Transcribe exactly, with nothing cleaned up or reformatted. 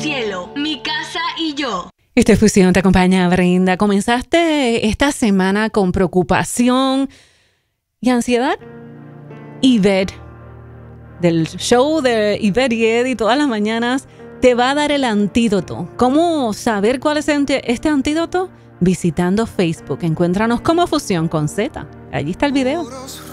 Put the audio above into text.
cielo, mi casa y yo. Esta Fusión te acompaña, Brenda. ¿Comenzaste esta semana con preocupación y ansiedad? Yvette, del show de Yvette y Eddie todas las mañanas, te va a dar el antídoto. ¿Cómo saber cuál es este antídoto? Visitando Facebook. Encuéntranos como Fusión con Z. Allí está el video.